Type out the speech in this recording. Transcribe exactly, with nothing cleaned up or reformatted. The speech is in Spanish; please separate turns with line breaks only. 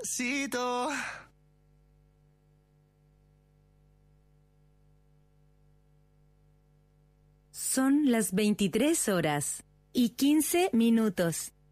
Despacito.
Son las veintitrés horas y quince minutos.